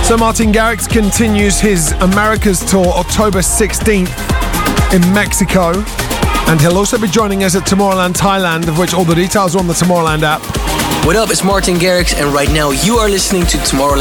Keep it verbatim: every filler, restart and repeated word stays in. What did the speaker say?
So Martin Garrix continues his Americas tour October sixteenth in Mexico, and he'll also be joining us at Tomorrowland Thailand, of which all the details are on the Tomorrowland app. What up, it's Martin Garrix, and right now you are listening to Tomorrowland